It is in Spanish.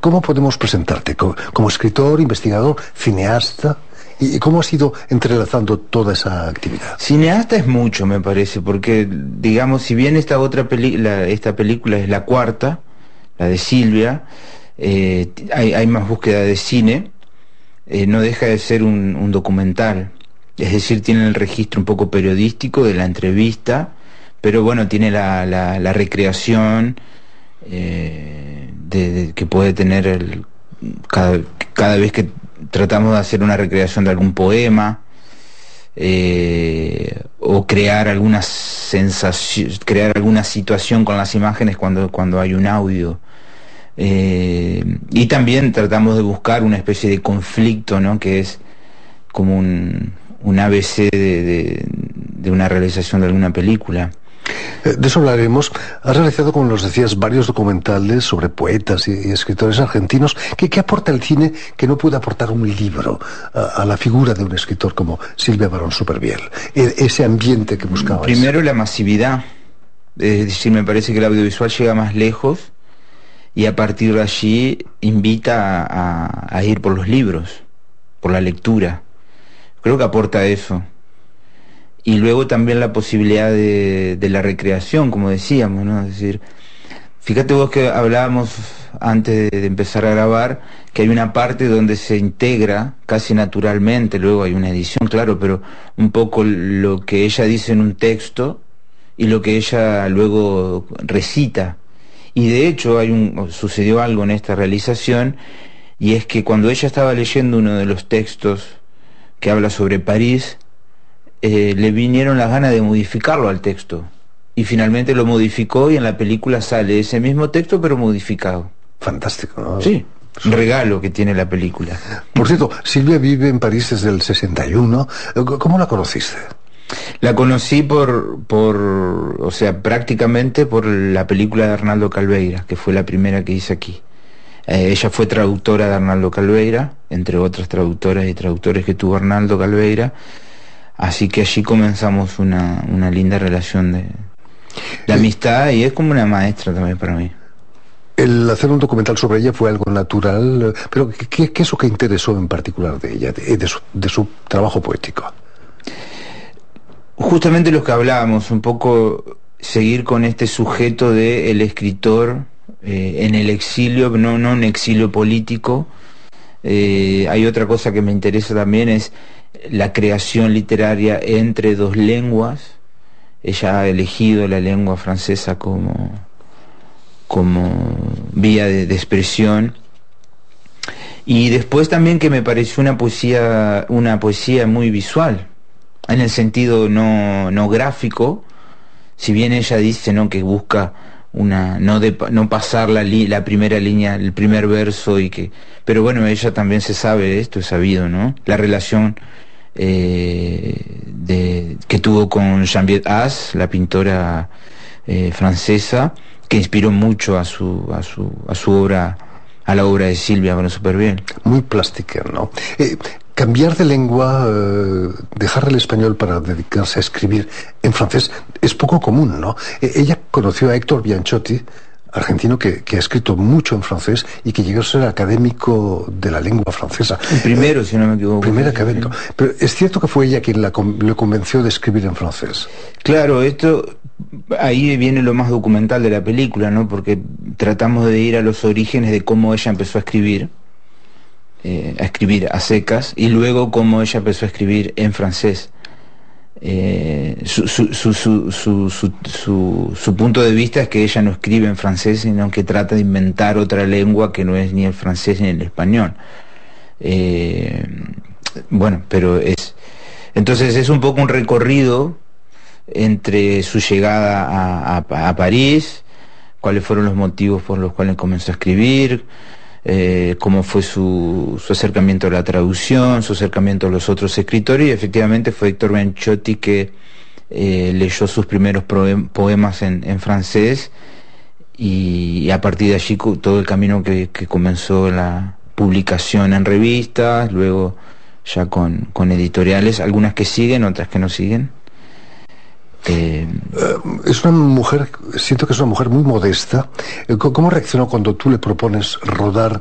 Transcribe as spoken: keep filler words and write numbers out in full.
¿cómo podemos presentarte? ¿Como, como escritor, investigador, cineasta? ¿Y cómo has ido entrelazando toda esa actividad? Cineasta es mucho, me parece, porque, digamos, si bien esta otra película, esta película es la cuarta, la de Silvia, eh, hay, hay más búsqueda de cine, eh, no deja de ser un, un documental, es decir, tiene el registro un poco periodístico de la entrevista, pero bueno, tiene la, la, la recreación eh, de, de, que puede tener el, cada, cada vez que tratamos de hacer una recreación de algún poema, eh, o crear alguna sensación, crear alguna situación con las imágenes cuando, cuando hay un audio. Eh, y también tratamos de buscar una especie de conflicto, ¿no? Que es como un, un A B C de, de, de una realización de alguna película. De eso hablaremos. Has realizado, como nos decías, varios documentales sobre poetas y, y escritores argentinos. ¿Qué, ¿Qué aporta el cine que no puede aportar un libro a, a la figura de un escritor como Silvia Barón Supervielle? E, ese ambiente que buscabas. Primero, la masividad. Es decir, me parece que el audiovisual llega más lejos y a partir de allí invita a, a, a ir por los libros, por la lectura. Creo que aporta eso. Y luego también la posibilidad de, de la recreación, como decíamos, ¿no? Es decir, fíjate vos que hablábamos antes de, de empezar a grabar, que hay una parte donde se integra casi naturalmente, luego hay una edición, claro, pero un poco lo que ella dice en un texto y lo que ella luego recita. Y de hecho hay un, sucedió algo en esta realización, y es que cuando ella estaba leyendo uno de los textos que habla sobre París, Eh, le vinieron las ganas de modificarlo al texto y finalmente lo modificó y en la película sale ese mismo texto pero modificado. Fantástico, ¿no? Sí, un regalo que tiene la película. Por cierto, Silvia vive en París desde el sesenta y uno. ¿Cómo la conociste? La conocí por, por, o sea, prácticamente por la película de Arnaldo Calveira, que fue la primera que hice aquí. Eh, ella fue traductora de Arnaldo Calveira, entre otras traductoras y traductores que tuvo Arnaldo Calveira. Así que allí comenzamos una, una linda relación de, de amistad, y es como una maestra también para mí. El hacer un documental sobre ella fue algo natural, pero ¿qué, qué es lo que interesó en particular de ella, de, de, su, de su trabajo poético? Justamente lo que hablábamos, un poco seguir con este sujeto de el escritor eh, en el exilio, no, no un exilio político. Eh, hay otra cosa que me interesa también, es la creación literaria entre dos lenguas. Ella ha elegido la lengua francesa como, como vía de, de expresión. Y después también que me pareció una poesía, una poesía muy visual, en el sentido no, no gráfico, si bien ella dice, ¿no?, que busca una no de no pasar la, li, la primera línea, el primer verso, y que, pero bueno, ella también se sabe esto, es sabido, ¿no?, la relación eh, de, que tuvo con Geneviève Haas, la pintora eh, francesa, que inspiró mucho a su a su a su obra, a la obra de Silvia Barón Supervielle. Muy plástica, ¿no? Eh, cambiar de lengua, eh, dejar el español para dedicarse a escribir en francés es poco común, ¿no? Eh, ella conoció a Héctor Bianchotti, argentino que, que ha escrito mucho en francés y que llegó a ser académico de la lengua francesa. El primero, eh, si no me equivoco. Primer académico. Sí. Pero es cierto que fue ella quien la, le convenció de escribir en francés. Claro, esto, ahí viene lo más documental de la película, ¿no? Porque tratamos de ir a los orígenes de cómo ella empezó a escribir, eh, a escribir a secas, y luego cómo ella empezó a escribir en francés. Eh, su, su, su, su, su, su, su, su punto de vista es que ella no escribe en francés, sino que trata de inventar otra lengua que no es ni el francés ni el español. Eh, bueno, pero es... Entonces es un poco un recorrido entre su llegada a, a, a París, cuáles fueron los motivos por los cuales comenzó a escribir, eh, cómo fue su, su acercamiento a la traducción, su acercamiento a los otros escritores, y efectivamente fue Héctor Bianchotti que eh, leyó sus primeros poemas en, en francés, y, y a partir de allí todo el camino que, que comenzó la publicación en revistas, luego ya con, con editoriales, algunas que siguen, otras que no siguen. Eh, es una mujer, siento que es una mujer muy modesta. ¿Cómo reaccionó cuando tú le propones rodar